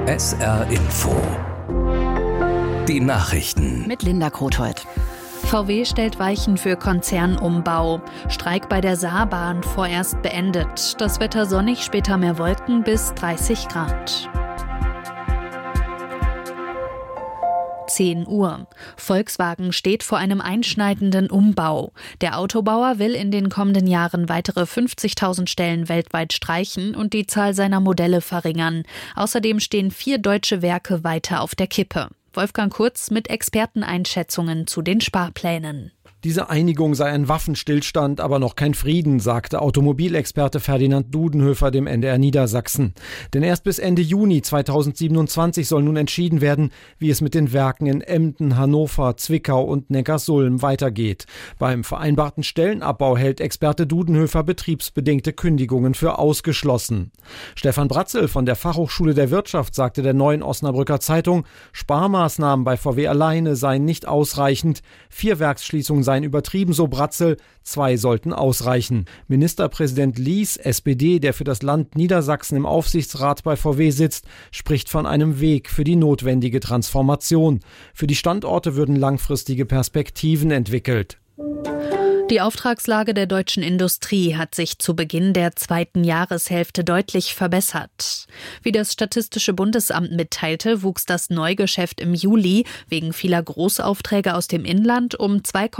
SR Info. Die Nachrichten. Mit Linda Krothold. VW stellt Weichen für Konzernumbau. Streik bei der Saarbahn vorerst beendet. Das Wetter sonnig, später mehr Wolken bis 30 Grad. 10 Uhr. Volkswagen steht vor einem einschneidenden Umbau. Der Autobauer will in den kommenden Jahren weitere 50.000 Stellen weltweit streichen und die Zahl seiner Modelle verringern. Außerdem stehen 4 deutsche Werke weiter auf der Kippe. Wolfgang Kurz mit Experteneinschätzungen zu den Sparplänen. Diese Einigung sei ein Waffenstillstand, aber noch kein Frieden, sagte Automobilexperte Ferdinand Dudenhöfer dem NDR Niedersachsen. Denn erst bis Ende Juni 2027 soll nun entschieden werden, wie es mit den Werken in Emden, Hannover, Zwickau und Neckarsulm weitergeht. Beim vereinbarten Stellenabbau hält Experte Dudenhöfer betriebsbedingte Kündigungen für ausgeschlossen. Stefan Bratzel von der Fachhochschule der Wirtschaft sagte der Neuen Osnabrücker Zeitung, Sparmaßnahmen bei VW alleine seien nicht ausreichend. 4 Werksschließungen seien übertrieben, so Bratzel, 2 sollten ausreichen. Ministerpräsident Lies, SPD, der für das Land Niedersachsen im Aufsichtsrat bei VW sitzt, spricht von einem Weg für die notwendige Transformation. Für die Standorte würden langfristige Perspektiven entwickelt. Die Auftragslage der deutschen Industrie hat sich zu Beginn der 2. Jahreshälfte deutlich verbessert. Wie das Statistische Bundesamt mitteilte, wuchs das Neugeschäft im Juli wegen vieler Großaufträge aus dem Inland um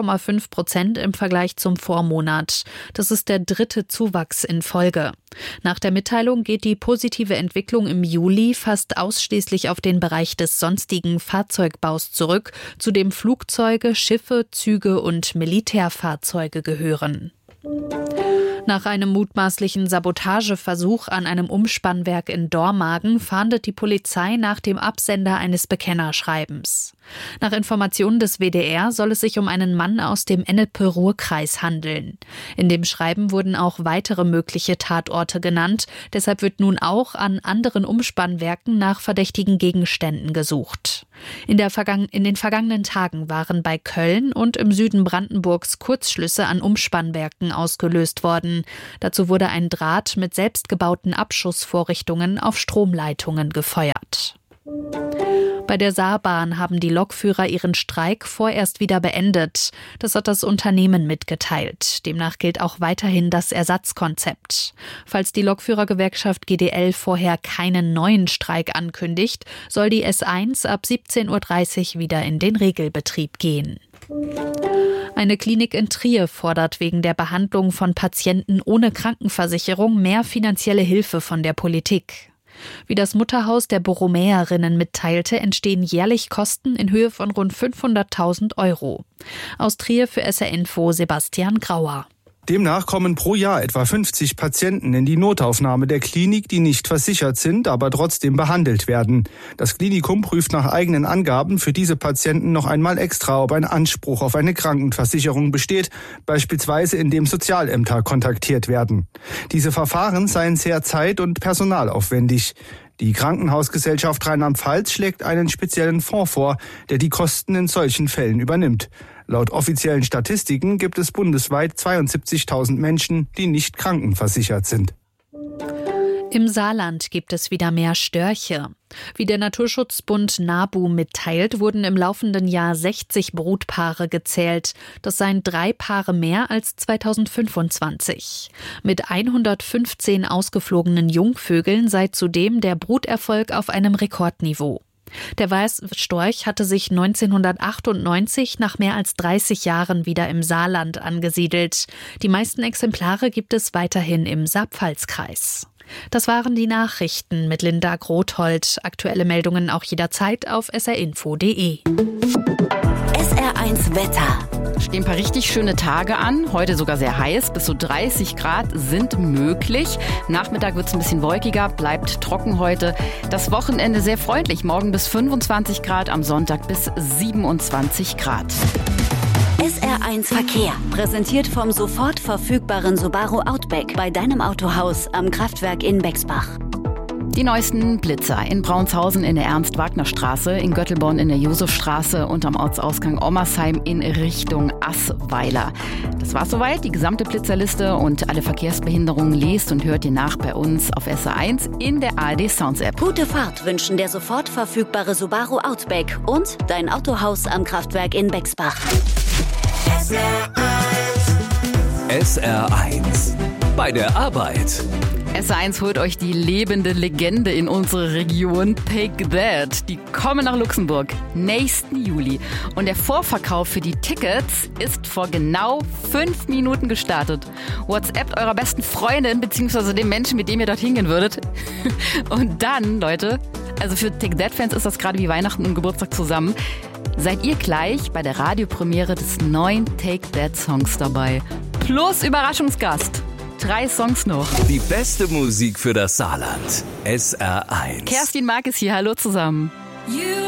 2,5% im Vergleich zum Vormonat. Das ist der 3. Zuwachs in Folge. Nach der Mitteilung geht die positive Entwicklung im Juli fast ausschließlich auf den Bereich des sonstigen Fahrzeugbaus zurück, zu dem Flugzeuge, Schiffe, Züge und Militärfahrzeuge gehören. Nach einem mutmaßlichen Sabotageversuch an einem Umspannwerk in Dormagen fahndet die Polizei nach dem Absender eines Bekennerschreibens. Nach Informationen des WDR soll es sich um einen Mann aus dem Ennepe-Ruhr-Kreis handeln. In dem Schreiben wurden auch weitere mögliche Tatorte genannt. Deshalb wird nun auch an anderen Umspannwerken nach verdächtigen Gegenständen gesucht. In den vergangenen Tagen waren bei Köln und im Süden Brandenburgs Kurzschlüsse an Umspannwerken ausgelöst worden. Dazu wurde ein Draht mit selbstgebauten Abschussvorrichtungen auf Stromleitungen gefeuert. Bei der Saarbahn haben die Lokführer ihren Streik vorerst wieder beendet. Das hat das Unternehmen mitgeteilt. Demnach gilt auch weiterhin das Ersatzkonzept. Falls die Lokführergewerkschaft GDL vorher keinen neuen Streik ankündigt, soll die S1 ab 17.30 Uhr wieder in den Regelbetrieb gehen. Eine Klinik in Trier fordert wegen der Behandlung von Patienten ohne Krankenversicherung mehr finanzielle Hilfe von der Politik. Wie das Mutterhaus der Borromäerinnen mitteilte, entstehen jährlich Kosten in Höhe von rund 500.000 €. Aus Trier für SR Info Sebastian Grauer. Demnach kommen pro Jahr etwa 50 Patienten in die Notaufnahme der Klinik, die nicht versichert sind, aber trotzdem behandelt werden. Das Klinikum prüft nach eigenen Angaben für diese Patienten noch einmal extra, ob ein Anspruch auf eine Krankenversicherung besteht, beispielsweise indem Sozialämter kontaktiert werden. Diese Verfahren seien sehr zeit- und personalaufwendig. Die Krankenhausgesellschaft Rheinland-Pfalz schlägt einen speziellen Fonds vor, der die Kosten in solchen Fällen übernimmt. Laut offiziellen Statistiken gibt es bundesweit 72.000 Menschen, die nicht krankenversichert sind. Im Saarland gibt es wieder mehr Störche. Wie der Naturschutzbund NABU mitteilt, wurden im laufenden Jahr 60 Brutpaare gezählt. Das seien 3 Paare mehr als 2025. Mit 115 ausgeflogenen Jungvögeln sei zudem der Bruterfolg auf einem Rekordniveau. Der Weißstorch hatte sich 1998 nach mehr als 30 Jahren wieder im Saarland angesiedelt. Die meisten Exemplare gibt es weiterhin im Saar-Pfalz-Kreis. Das waren die Nachrichten mit Linda Krothold. Aktuelle Meldungen auch jederzeit auf srinfo.de. SR1 Wetter. Stehen ein paar richtig schöne Tage an. Heute sogar sehr heiß. Bis zu 30 Grad sind möglich. Nachmittag wird es ein bisschen wolkiger, bleibt trocken heute. Das Wochenende sehr freundlich. Morgen bis 25 Grad, am Sonntag bis 27 Grad. SR1 Verkehr. Präsentiert vom sofort verfügbaren Subaru Outback bei deinem Autohaus am Kraftwerk in Bexbach. Die neuesten Blitzer in Braunshausen in der Ernst-Wagner-Straße, in Göttelborn in der Josefstraße und am Ortsausgang Ommersheim in Richtung Assweiler. Das war's soweit, die gesamte Blitzerliste und alle Verkehrsbehinderungen lest und hört ihr nach bei uns auf SR1 in der ARD Sounds App. Gute Fahrt wünschen der sofort verfügbare Subaru Outback und dein Autohaus am Kraftwerk in Bexbach. SR1 bei der Arbeit. SR1 holt euch die lebende Legende in unsere Region, Take That. Die kommen nach Luxemburg nächsten Juli. Und der Vorverkauf für die Tickets ist vor genau 5 Minuten gestartet. WhatsAppt eurer besten Freundin bzw. dem Menschen, mit dem ihr dorthin gehen würdet. Und dann, Leute, also für Take That-Fans ist das gerade wie Weihnachten und Geburtstag zusammen, seid ihr gleich bei der Radiopremiere des neuen Take That-Songs dabei. Plus Überraschungsgast. 3 Songs noch. Die beste Musik für das Saarland. SR1. Kerstin Mark ist hier. Hallo zusammen.